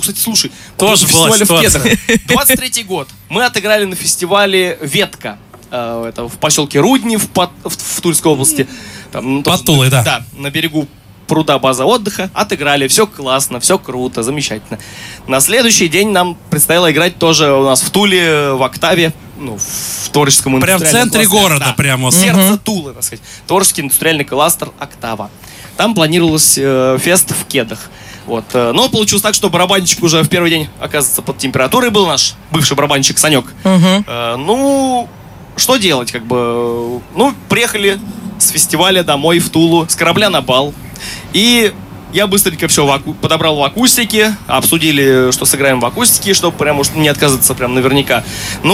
Кстати, слушай, тоже была ситуация. 23-й год. Мы отыграли на фестивале «Ветка». Это в поселке Рудни в Тульской области. Под Тулой, да. Да, на берегу пруда база отдыха. Отыграли, все классно, все круто, замечательно. На следующий день нам предстояло играть тоже у нас в Туле, в «Октаве», в творческом индустриальном прям в центре кластере. города, да. прямо. Сердце Тулы, так сказать. Творческий индустриальный кластер «Октава». Там планировалось фест в Кедах. Вот. Но получилось так, что барабанщик уже в первый день, оказывается, под температурой был наш бывший барабанщик Санек. Что делать, как бы? Приехали с фестиваля домой в Тулу, с корабля на бал. И я быстренько все подобрал в акустике, обсудили, что сыграем в акустике, чтобы прям уж не отказываться прям наверняка.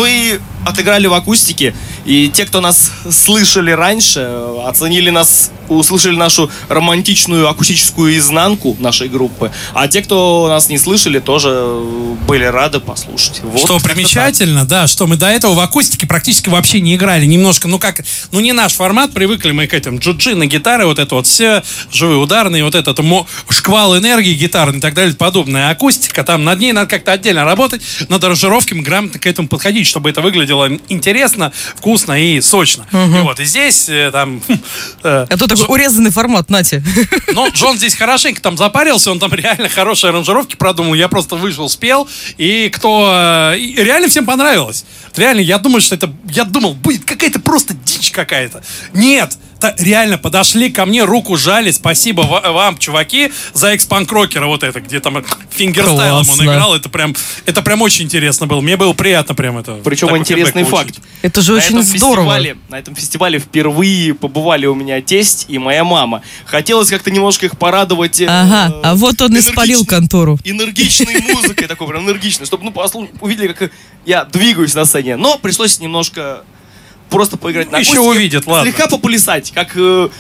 И отыграли в акустике. И те, кто нас слышали раньше, оценили нас, услышали нашу романтичную акустическую изнанку нашей группы. А те, кто нас не слышали, тоже были рады послушать. Вот, что примечательно, да, что мы до этого в акустике практически вообще не играли. Немножко, не наш формат, привыкли мы к этим джуджи на гитары, вот это вот все, живые ударные, вот этот шквал энергии гитарный и так далее, подобная акустика. Там над ней надо как-то отдельно работать, над аранжировками грамотно к этому подходить, чтобы это выглядело интересно, вкусно и сочно. И здесь там... Это такой урезанный формат, нате. Но Джон здесь хорошенько там запарился, он там реально хорошие аранжировки продумал. Я просто вышел, спел, и реально всем понравилось. Реально, я думал, будет какая-то просто дичь какая-то. Нет, реально подошли ко мне, руку жали. Спасибо вам, чуваки, за экс-панк-рокера вот это, где там фингерстайлом он играл. Это прям очень интересно было. Мне было приятно прям это. Причем интересный факт. Это же очень здорово. На этом фестивале впервые побывали у меня тесть и моя мама. Хотелось как-то немножко их порадовать. А вот он и спалил контору. Энергичной музыкой, такой прям энергичной, чтобы увидели, как я двигаюсь на сцене. Но пришлось немножко просто поиграть на акустике. Еще увидят, ладно. Слегка поплясать, как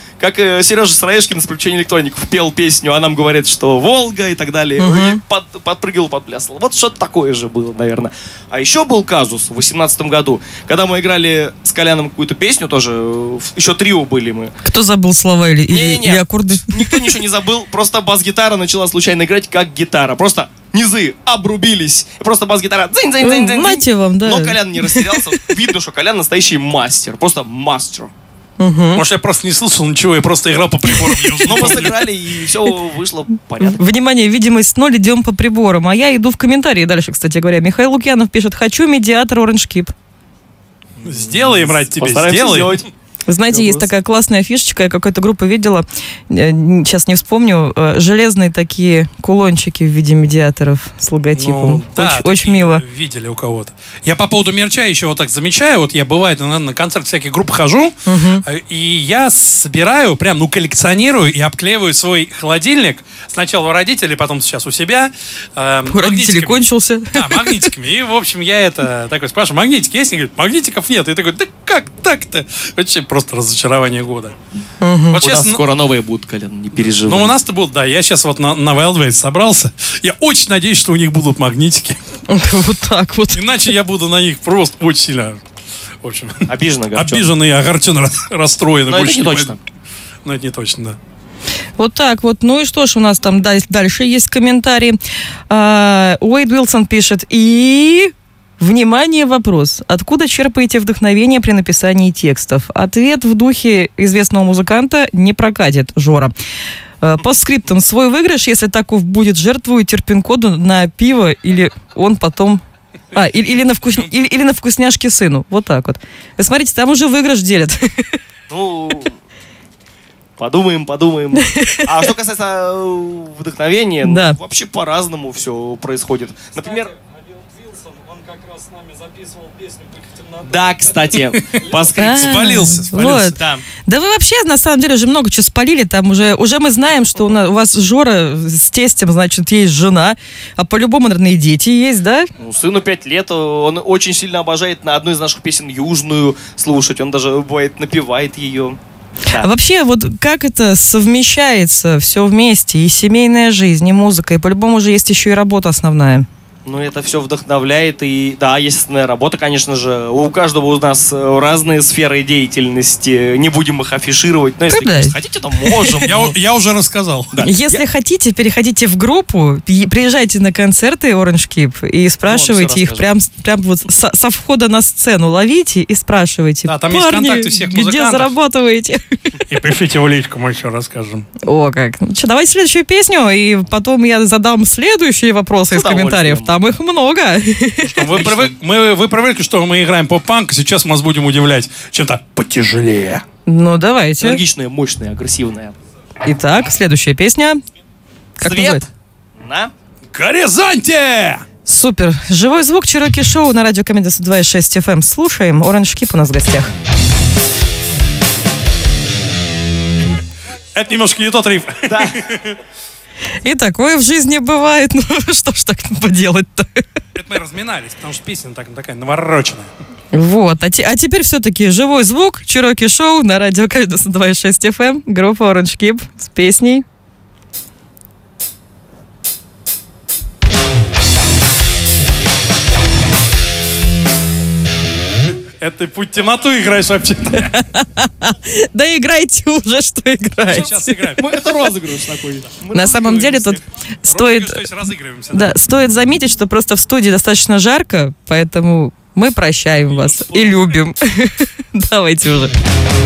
Сережа Сыроежкин из «Приключений электроников» пел песню, а нам говорят, что «Волга» и так далее. И подпрыгивал, подплясывал. Вот что-то такое же было, наверное. А еще был казус в 2018 году, когда мы играли с Коляном какую-то песню, тоже еще трио были мы. Кто забыл слова или аккорды? Никто ничего не забыл, просто бас-гитара начала случайно играть как гитара. Просто низы обрубились. Просто бас-гитара дзынь-дзынь-дзынь-дзынь. Мать вам, да. Но Колян не растерялся. Видно, что Колян настоящий мастер. Просто мастер. Может, я просто не слышал ничего, я просто играл по приборам. Но мы сыграли, и все вышло порядок. Внимание, видимость 0, идем по приборам. А я иду в комментарии дальше, кстати говоря. Михаил Лукьянов пишет: хочу медиатор Orange Keep. Сделаем, ради тебе, сделаем. Вы знаете, есть такая классная фишечка, я какую-то группу видела, сейчас не вспомню, железные такие кулончики в виде медиаторов с логотипом. Очень мило. Видели у кого-то. Я по поводу мерча еще вот так замечаю, вот я бывает на концерт всяких групп хожу, и я собираю, прям, коллекционирую и обклеиваю свой холодильник. Сначала у родителей, потом сейчас у себя. У родителей кончился. Да, магнитиками. И, в общем, я такой спрашиваю: магнитики есть? Они говорят: магнитиков нет. И такой: да как так-то? Вообще просто разочарование года. Вот у нас скоро новые будут, Колян, не переживай. У нас-то будут, да. Я сейчас вот на Wildways собрался. Я очень надеюсь, что у них будут магнитики. Вот так вот. Иначе я буду на них просто очень сильно, в общем, обиженный и огорчен, расстроен. Но это не точно. Но это не точно, да. Вот так вот. Ну и что ж у нас там дальше есть комментарии. Уэйд Уилсон пишет: и... Внимание, вопрос. Откуда черпаете вдохновение при написании текстов? Ответ в духе известного музыканта: не прокатит, Жора. Постскриптум: свой выигрыш, если таков будет, жертвую терпин-коду на пиво, или он потом... или на вкусняшки сыну. Вот так вот. Вы смотрите, там уже выигрыш делят. Подумаем. А что касается вдохновения, вообще по-разному все происходит. Например... как раз с нами записывал песню «Путь в темноту». Да, кстати, спалился. Вот. Да вы вообще, на самом деле, уже много чего спалили. Там уже мы знаем, что у вас Жора с тестем, значит, есть жена, а по-любому, наверное, и дети есть, да? Сыну 5 лет, он очень сильно обожает на одной из наших песен «Южную» слушать. Он даже, бывает, напевает ее. Да. А вообще, вот как это совмещается все вместе? И семейная жизнь, и музыка, и по-любому же есть еще и работа основная. Ну, это все вдохновляет. И да, естественная работа, конечно же. У каждого у нас разные сферы деятельности. Не будем их афишировать. Но если Да. хотите, то можем. Я уже рассказал. Если хотите, переходите в группу, приезжайте на концерты Orange Keep и спрашивайте их прям вот со входа на сцену. Ловите и спрашивайте. Да, там есть «Парни, контакты всех где музыкантов». зарабатываете? И пришлите в личку, мы еще расскажем. О, как. Ну что, давайте следующую песню, и потом я задам следующие вопросы из С удовольствием. комментариев. Там их много. Вы привыкли, что мы играем поп-панк, сейчас мы вас будем удивлять чем-то потяжелее. Ну, давайте. Энергичная, мощная, агрессивная. Итак, следующая песня. Как Свет называется? на... Горизонте! Супер. Живой звук Чироки Шоу на радио Комеди 102.6 FM. Слушаем. Orange Keep у нас в гостях. Это немножко не тот риф. И такое в жизни бывает. Ну, что ж так поделать-то? Это мы разминались, потому что песня такая навороченная. Вот. А теперь все-таки живой звук Чироки Шоу на радио Комеди 102.6 FM. Группа Orange Keep с песней. Это ты путь в темноту играешь вообще-то. Да играйте уже, что играете. Сейчас играем. Это розыгрыш такой. На самом деле тут стоит... То есть разыгрываемся. Да, стоит заметить, что просто в студии достаточно жарко, поэтому мы прощаем вас и любим. Давайте уже.